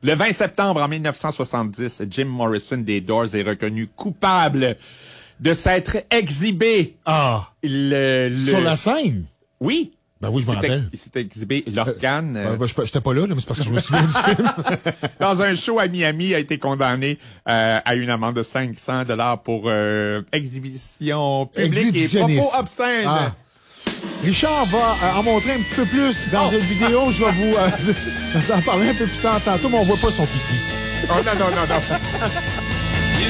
Le 20 septembre en 1970, Jim Morrison des Doors est reconnu coupable de s'être exhibé. Sur la scène? Oui. Ben oui, je me rappelle. Il s'est exhibé l'organe. J'étais pas là, mais c'est parce que je me souviens du film. Dans un show à Miami, a été condamné à une amende de $500 pour exhibition publique et propos obscènes. Richard va en montrer un petit peu plus dans une vidéo. Je vais vous en parler un peu plus tard tantôt, mais on voit pas son pipi. Oh non.